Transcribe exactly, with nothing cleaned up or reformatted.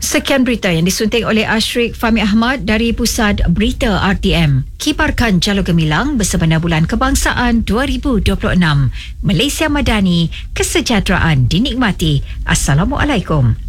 Sekian berita yang disunting oleh Ashrik Fahmi Ahmad dari Pusat Berita R T M. Kibarkan Jalur Gemilang bersempena Bulan Kebangsaan dua ribu dua puluh enam. Malaysia Madani, kesejahteraan dinikmati. Assalamualaikum.